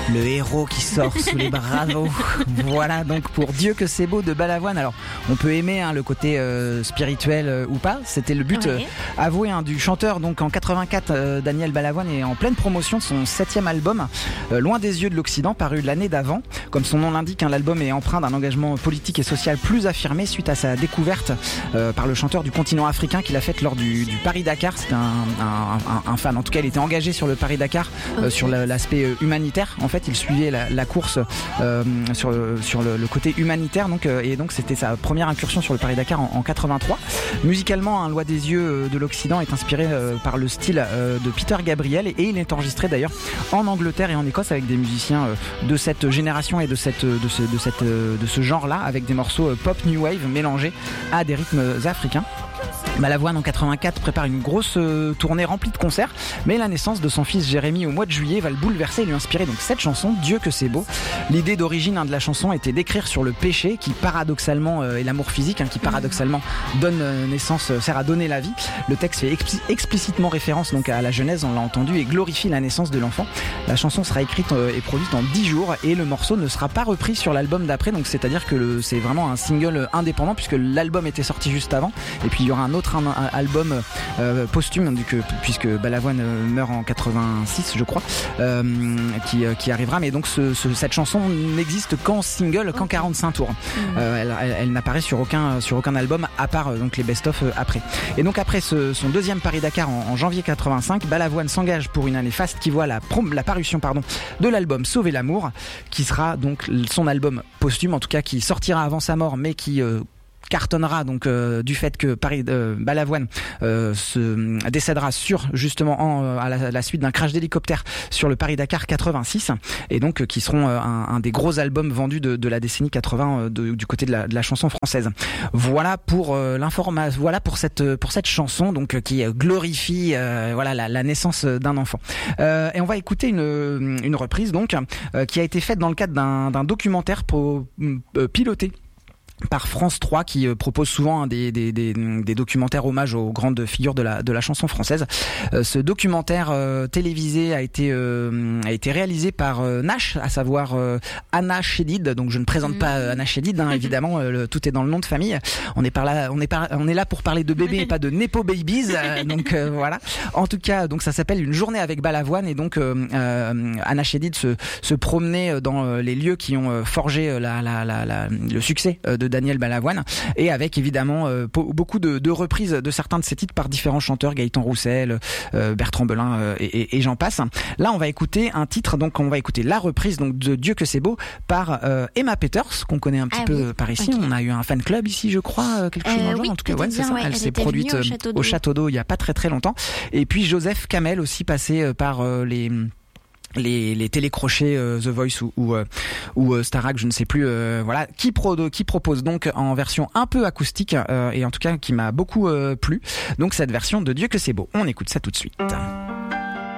le héros qui sort sous les bravos. Voilà donc pour Dieu que c'est beau de Balavoine. Alors on peut aimer le côté spirituel ou pas, c'était le but avoué du chanteur. Donc en 84, Daniel Balavoine est en pleine promotion de son 7e album, Loin des yeux de l'Occident, paru l'année d'avant. Comme son nom l'indique, l'album est empreint d'un engagement politique et social plus affirmé suite à sa découverte par le chanteur du continent africain qu'il a faite lors du Paris-Dakar. C'était un fan, en tout cas il était engagé sur le Paris-Dakar sur l'aspect humanitaire. En fait il suivait la course sur le côté humanitaire, et donc c'était sa première incursion sur le Paris-Dakar en 83. Musicalement, Loi des yeux de l'Occident est inspiré par le style de Peter Gabriel, et il est enregistré d'ailleurs en Angleterre et en Écosse avec des musiciens de cette génération et de ce genre-là, avec des morceaux pop new wave mélangés à des rythmes africains. Balavoine en 84 prépare une grosse tournée remplie de concerts, mais la naissance de son fils Jérémy au mois de juillet va le bouleverser et lui inspirer donc cette chanson, Dieu que c'est beau. L'idée d'origine de la chanson était d'écrire sur le péché qui paradoxalement et l'amour physique qui paradoxalement donne naissance, sert à donner la vie. Le texte fait explicitement référence donc à la Genèse, on l'a entendu, et glorifie la naissance de l'enfant. La chanson sera écrite et produite en 10 jours et le morceau ne sera pas repris sur l'album d'après, donc c'est-à-dire que c'est vraiment un single indépendant puisque l'album était sorti juste avant, et puis il y aura un autre album posthume puisque Balavoine meurt en 86 je crois, qui arrivera, mais donc cette chanson n'existe qu'en single, qu'en 45 tours. Elle n'apparaît sur aucun album à part donc les best-of après. Et donc après son deuxième Paris-Dakar en janvier 85, Balavoine s'engage pour une année faste qui voit la parution de l'album Sauver l'amour, qui sera donc son album posthume, en tout cas qui sortira avant sa mort, mais qui cartonnera donc du fait que Balavoine se décédera justement à la suite d'un crash d'hélicoptère sur le Paris-Dakar 86, et donc qui seront un des gros albums vendus de la décennie 80 du côté de la chanson française. Voilà pour l'information, voilà pour cette chanson donc qui glorifie la naissance d'un enfant. Et on va écouter une reprise donc qui a été faite dans le cadre d'un documentaire piloté par France 3, qui propose souvent des documentaires hommages aux grandes figures de la chanson française. Ce documentaire télévisé a été réalisé par Nash, à savoir Anna Chédid. Donc je ne présente pas Anna Chédid, évidemment, tout est dans le nom de famille. On est là pour parler de bébés et pas de Nepo Babies. Donc voilà. En tout cas, donc ça s'appelle Une journée avec Balavoine, et donc Anna Chédid se promenait dans les lieux qui ont forgé le succès de Daniel Balavoine, et avec évidemment beaucoup de reprises de certains de ses titres par différents chanteurs, Gaëtan Roussel, Bertrand Belin et j'en passe. Là on va écouter un titre, donc on va écouter la reprise donc de Dieu que c'est beau par Emma Peters, qu'on connaît un petit peu par ici. Okay. On a eu un fan club ici je crois, quelque chose dans le genre. En tout cas c'est ça. Elle s'est produite au Château d'Eau il y a pas très longtemps, et puis Joseph Kamel aussi passé par les télécrochets The Voice ou Starac, je ne sais plus, qui propose donc en version un peu acoustique et en tout cas qui m'a beaucoup plu, donc cette version de Dieu que c'est beau. On écoute ça tout de suite.